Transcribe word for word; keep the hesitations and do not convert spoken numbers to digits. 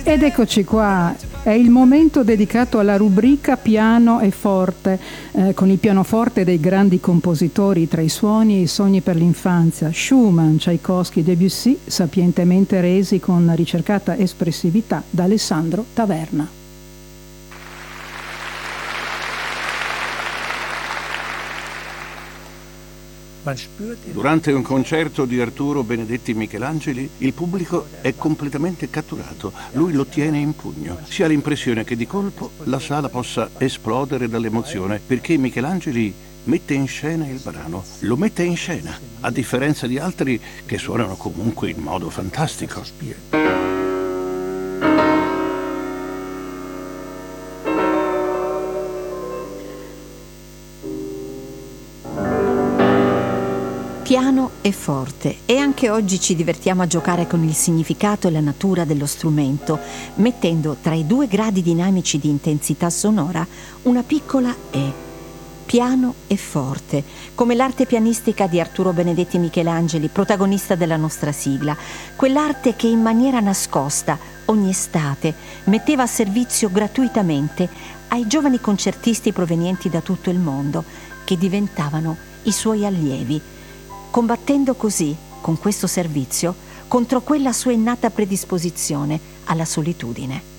Ed eccoci qua, è il momento dedicato alla rubrica piano e forte, eh, con il pianoforte dei grandi compositori tra i suoni e i sogni per l'infanzia, Schumann, Tchaikovsky, Debussy, sapientemente resi con ricercata espressività da Alessandro Taverna. Durante un concerto di Arturo Benedetti Michelangeli, il pubblico è completamente catturato. Lui lo tiene in pugno. Si ha l'impressione che di colpo la sala possa esplodere dall'emozione, perché Michelangeli mette in scena il brano. Lo mette in scena, a differenza di altri che suonano comunque in modo fantastico. Piano e forte, e anche oggi ci divertiamo a giocare con il significato e la natura dello strumento, mettendo tra i due gradi dinamici di intensità sonora una piccola E. Piano e forte, come l'arte pianistica di Arturo Benedetti Michelangeli, protagonista della nostra sigla, quell'arte che in maniera nascosta, ogni estate, metteva a servizio gratuitamente ai giovani concertisti provenienti da tutto il mondo, che diventavano i suoi allievi, combattendo così, con questo servizio, contro quella sua innata predisposizione alla solitudine.